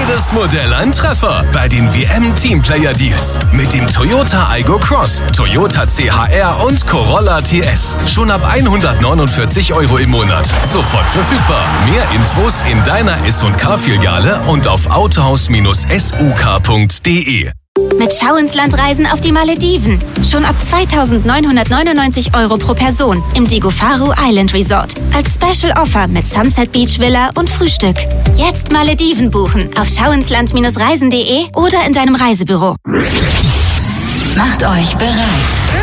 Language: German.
jedes Modell ein Treffer bei den WM-Teamplayer-Deals. Mit dem Toyota Aygo Cross, Toyota CHR und Corolla TS. Schon ab 149 € im Monat. Sofort verfügbar. Mehr Infos in deiner S&K-Filiale und auf autohaus-suk.de. Mit Schau ins Land reisen auf die Malediven. Schon ab 2.999 € pro Person im Digofaru Island Resort. Als Special Offer mit Sunset Beach Villa und Frühstück. Jetzt Malediven buchen auf schauinsland-reisen.de oder in deinem Reisebüro. Macht euch bereit.